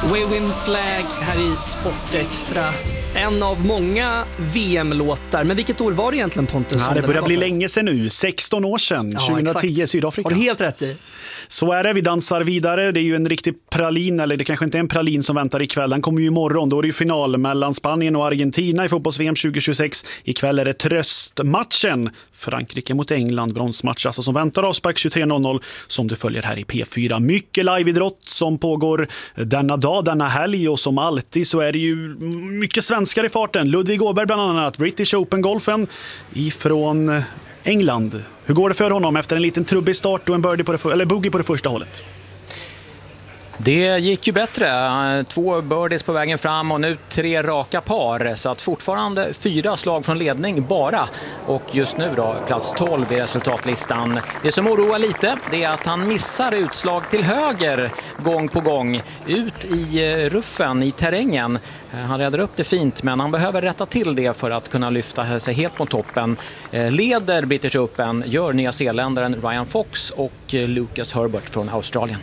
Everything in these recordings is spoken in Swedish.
We Win Flag här i Sportextra. En av många VM-låtar. Men vilket år var det egentligen, Pontus? Ja, det börjar bli länge sedan nu. 16 år sedan. 2010 exakt. Sydafrika. Har du helt rätt i? Så är det, vi dansar vidare. Det är ju en riktig pralin, eller det kanske inte är en pralin som väntar ikväll. Den kommer ju imorgon. Då är det ju final mellan Spanien och Argentina i fotbolls-VM 2026. Ikväll är det tröstmatchen. Frankrike mot England, bronsmatch alltså, som väntar avspark 23.00 som du följer här i P4. Mycket liveidrott som pågår denna dag, denna helg, och som alltid så är det ju mycket svenskar i farten. Ludvig Åberg bland annat, British Open-golfen ifrån England. Hur går det för honom efter en liten trubbig start och en bogey på det första hålet? Det gick ju bättre. 2 birdies på vägen fram och nu 3 raka par. Så att fortfarande 4 slag från ledning bara. Och just nu då plats 12 i resultatlistan. Det som oroar lite, det är att han missar utslag till höger gång på gång. Ut i ruffen, i terrängen. Han räddar upp det fint, men han behöver rätta till det för att kunna lyfta sig helt mot toppen. Leder British Open gör nya zeeländaren Ryan Fox och Lucas Herbert från Australien.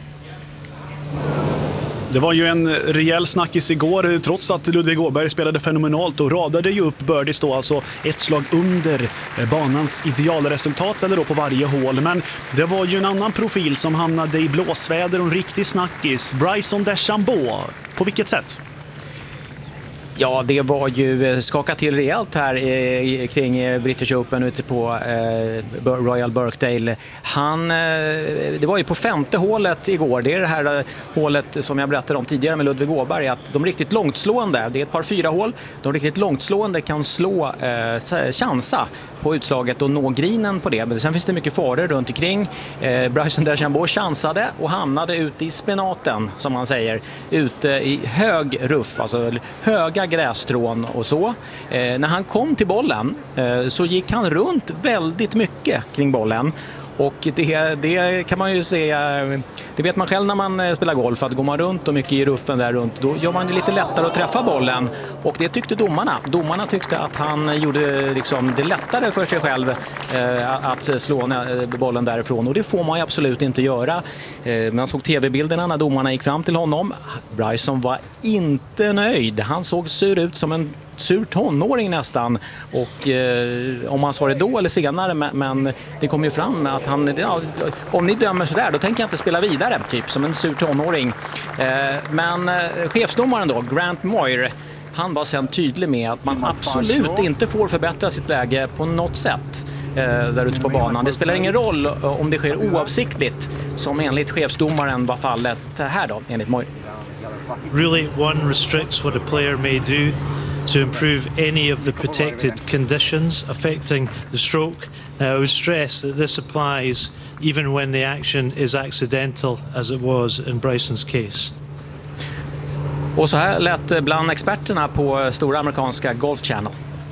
Det var ju en rejäl snackis igår, trots att Ludvig Åberg spelade fenomenalt och radade ju upp birdies då, alltså ett slag under banans idealresultat eller då på varje hål. Men det var ju en annan profil som hamnade i blåsväder och en riktig snackis. Bryson DeChambeau, på vilket sätt? Ja, det var ju skakat till rejält här kring British Open ute på Royal Birkdale. Det var ju på 5:e hålet igår. Det är det här hålet som jag berättade om tidigare med Ludvig Åberg, att de riktigt långtslående, det är ett par 4 hål, de riktigt långtslående kan chansa på utslaget och nå grinen på det. Men sen finns det mycket faror runt omkring. Bryson DeChambeau chansade och hamnade ute i spenaten, som man säger. Ute i hög ruff, alltså höga grässtrån och så. När han kom till bollen så gick han runt väldigt mycket kring bollen. Och det kan man ju se, det vet man själv när man spelar golf, att går man runt och mycket i ruffen där runt, då gör man det lite lättare att träffa bollen. Och det tyckte domarna. Domarna tyckte att han gjorde liksom det lättare för sig själv att slå bollen därifrån. Och det får man ju absolut inte göra. Man såg tv-bilderna när domarna gick fram till honom. Bryson var inte nöjd. Han såg sur ut som en sur tonåring nästan. Och om han sa det då eller senare, men det kom ju fram att han, om ni dömer så där, då tänker jag inte spela vidare, typ som en sur tonåring. Men chefsdomaren då, Grant Moir, han var sen tydlig med att man absolut inte får förbättra sitt läge på något sätt där ute på banan. Det spelar ingen roll om det sker oavsiktligt, som enligt chefsdomaren var fallet här då, enligt Moir. Really, one restricts what a player may do to improve any of the protected conditions affecting the stroke. Now, I would stress that this applies even when the action is accidental, as it was in Bryson's case. Och så här lät bland experterna på stora amerikanska Golf Channel.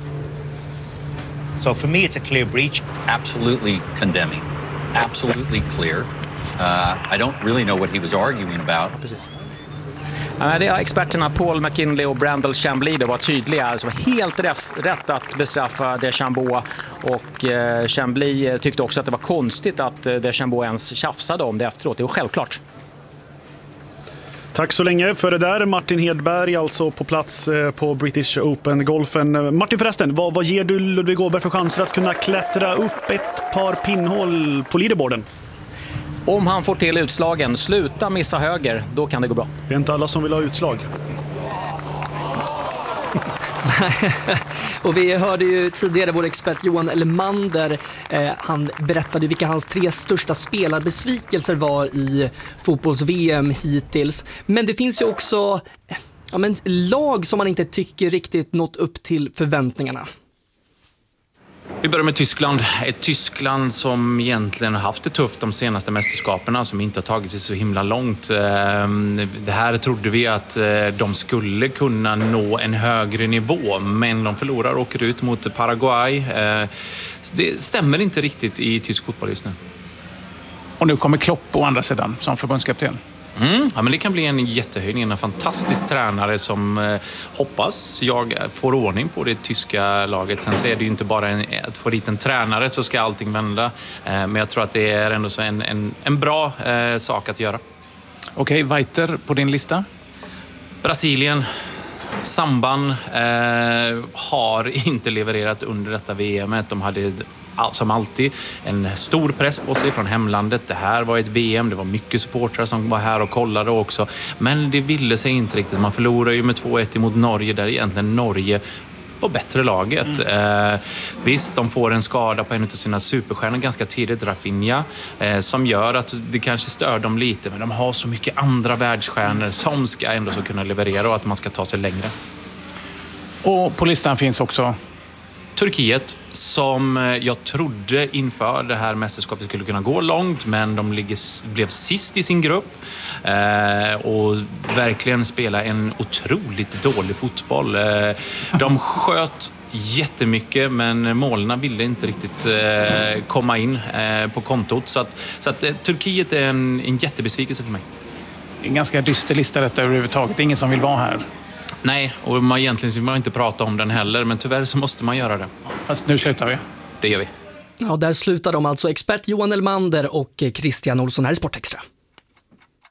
So for me it's a clear breach, absolutely condemning, absolutely clear. I don't really know what he was arguing about. Precis. Det är experterna Paul McKinley och Brandel Chambly, det var tydliga, alltså helt rätt att bestraffa DeChambeau, och Chambly tyckte också att det var konstigt att DeChambeau ens tjafsade om det efteråt. Det var självklart. Tack så länge för det där, Martin Hedberg, alltså på plats på British Open-golfen. Martin, förresten, vad ger du Ludvig Åberg för chanser att kunna klättra upp ett par pinnhål på leaderboarden? Om han får till utslagen, sluta missa höger, då kan det gå bra. Det är inte alla som vill ha utslag. Och vi hörde ju tidigare vår expert Johan Elmander, han berättade vilka hans 3 största spelarbesvikelser var i fotbolls-VM hittills. Men det finns ju också lag som man inte tycker riktigt nått upp till förväntningarna. Vi börjar med Tyskland. Ett Tyskland som egentligen har haft det tufft de senaste mästerskaperna, som inte har tagit sig så himla långt. Det här trodde vi att de skulle kunna nå en högre nivå, men de förlorar och åker ut mot Paraguay. Det stämmer inte riktigt i tysk fotboll just nu. Och nu kommer Klopp på andra sidan som förbundskapten. Ja, men det kan bli en jättehöjning, en fantastisk tränare som hoppas jag får ordning på det tyska laget. Sen så är det ju inte bara att få dit en tränare så ska allting vända. Men jag tror att det är ändå så en bra sak att göra. Okej, Weiter på din lista? Brasilien, Samban har inte levererat under detta VM. De hade som alltid en stor press på sig från hemlandet. Det här var ett VM, det var mycket supportrar som var här och kollade också. Men det ville sig inte riktigt. Man förlorade ju med 2-1 mot Norge, där egentligen Norge var bättre laget. Visst, de får en skada på en av sina superstjärnor ganska tidigt, Rafinha, som gör att det kanske stör dem lite. Men de har så mycket andra världsstjärnor som ska ändå så kunna leverera och att man ska ta sig längre. Och på listan finns också Turkiet, som jag trodde inför det här mästerskapet skulle kunna gå långt, men de blev sist i sin grupp och verkligen spela en otroligt dålig fotboll. De sköt jättemycket, men målen ville inte riktigt komma in på kontot. Så att Turkiet är en jättebesvikelse för mig. en ganska dyster lista detta överhuvudtaget. Det är ingen som vill vara här. Nej, och egentligen vill man inte prata om den heller, men tyvärr så måste man göra det. Fast nu slutar vi. Det gör vi. Ja, där slutar de alltså expert Johan Elmander och Christian Olsson här i Sportextra.